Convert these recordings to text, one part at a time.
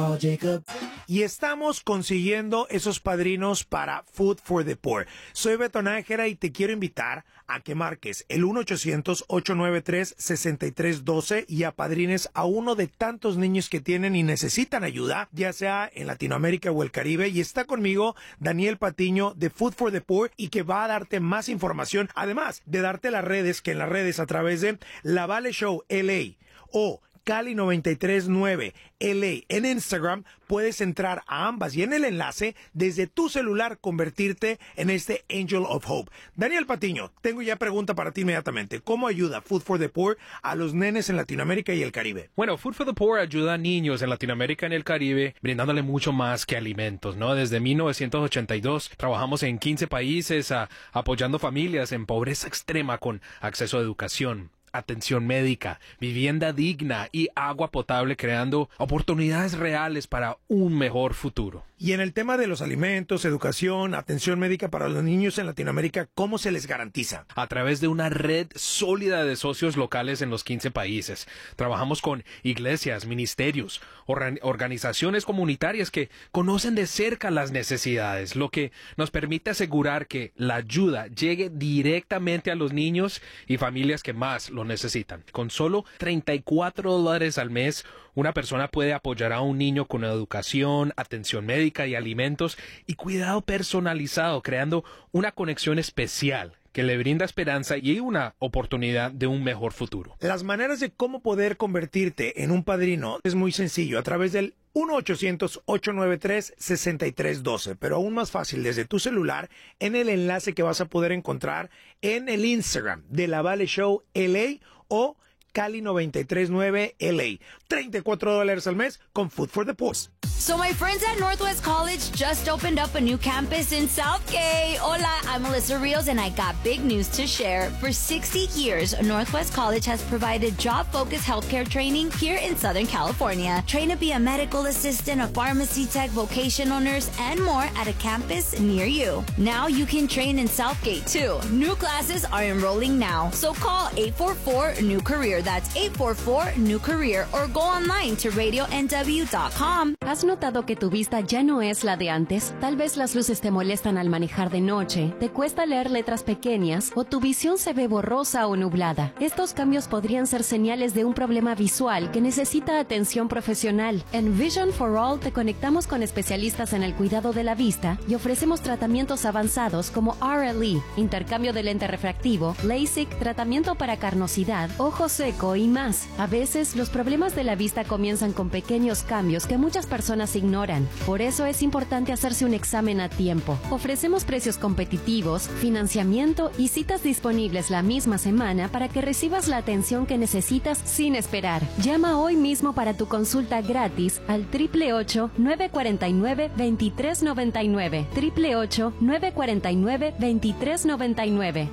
Y estamos consiguiendo esos padrinos para Food for the Poor. Soy Beto Nájera y te quiero invitar a que marques el 1-800-893-6312 y apadrines a uno de tantos niños que tienen y necesitan ayuda, ya sea en Latinoamérica o el Caribe. Y está conmigo Daniel Patiño de Food for the Poor y que va a darte más información, además de darte las redes, que en las redes a través de La Vale Show LA o Cali 93.9 LA en Instagram puedes entrar a ambas y en el enlace desde tu celular convertirte en este Angel of Hope. Daniel Patiño, tengo ya pregunta para ti inmediatamente. ¿Cómo ayuda Food for the Poor a los nenes en Latinoamérica y el Caribe? Bueno, Food for the Poor ayuda a niños en Latinoamérica y en el Caribe brindándole mucho más que alimentos, ¿no? Desde 1982 trabajamos en 15 países apoyando familias en pobreza extrema con acceso a educación, atención médica, vivienda digna y agua potable, creando oportunidades reales para un mejor futuro. Y en el tema de los alimentos, educación, atención médica para los niños en Latinoamérica, ¿cómo se les garantiza? A través de una red sólida de socios locales en los 15 países. Trabajamos con iglesias, ministerios, organizaciones comunitarias que conocen de cerca las necesidades, lo que nos permite asegurar que la ayuda llegue directamente a los niños y familias que más lo necesitan. Con solo $34 al mes, una persona puede apoyar a un niño con educación, atención médica y alimentos y cuidado personalizado, creando una conexión especial que le brinda esperanza y una oportunidad de un mejor futuro. Las maneras de cómo poder convertirte en un padrino es muy sencillo, a través del 1-800-893-6312, pero aún más fácil desde tu celular en el enlace que vas a poder encontrar en el Instagram de La Vale Show LA o Cali 93.9 LA. $34 al mes con Food for the Poor. So my friends at Northwest College just opened up a new campus in Southgate. Hola, I'm Melissa Rios and I got big news to share. For 60 years, Northwest College has provided job-focused healthcare training here in Southern California. Train to be a medical assistant, a pharmacy tech, vocational nurse, and more at a campus near you. Now you can train in Southgate too. New classes are enrolling now. So call 844-NEW-CAREER. That's 844-NEW-CAREER or go online to radionw.com. ¿Has notado que tu vista ya no es la de antes? Tal vez las luces te molestan al manejar de noche, te cuesta leer letras pequeñas o tu visión se ve borrosa o nublada. Estos cambios podrían ser señales de un problema visual que necesita atención profesional. En Vision for All te conectamos con especialistas en el cuidado de la vista y ofrecemos tratamientos avanzados como RLE, intercambio de lente refractivo, LASIK, tratamiento para carnosidad, ojo seco y más. A veces los problemas de la vista comienzan con pequeños cambios que muchas personas ignoran. Por eso es importante hacerse un examen a tiempo. Ofrecemos precios competitivos, financiamiento y citas disponibles la misma semana para que recibas la atención que necesitas sin esperar. Llama hoy mismo para tu consulta gratis al 888-949-2399. 888-949-2399.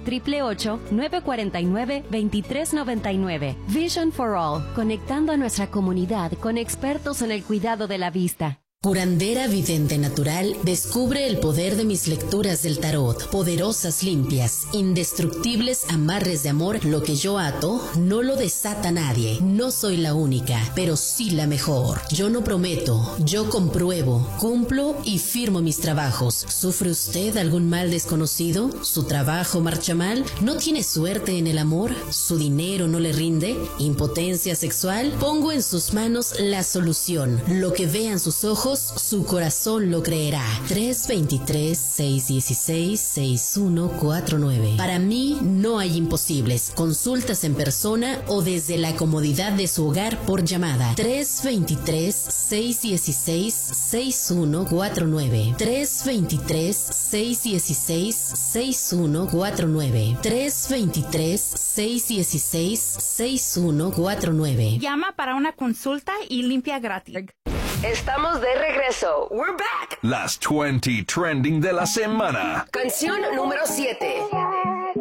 888-949-2399. Vision for All, conectando a nuestra comunidad con expertos en el cuidado de la vista. Curandera vidente natural, descubre el poder de mis lecturas del tarot. Poderosas, limpias, indestructibles amarres de amor. Lo que yo ato no lo desata nadie. No soy la única, pero sí la mejor. Yo no prometo, yo compruebo, cumplo y firmo mis trabajos. ¿Sufre usted algún mal desconocido? ¿Su trabajo marcha mal? ¿No tiene suerte en el amor? ¿Su dinero no le rinde? ¿Impotencia sexual? Pongo en sus manos la solución. Lo que vean sus ojos, su corazón lo creerá. 323-616-6149. Para mí no hay imposibles. Consultas en persona o desde la comodidad de su hogar por llamada. 323-616-6149. 323-616-6149. 323-616-6149. Llama para una consulta y limpia gratis. Estamos de regreso. We're back. Las 20 trending de la semana. Canción número 7.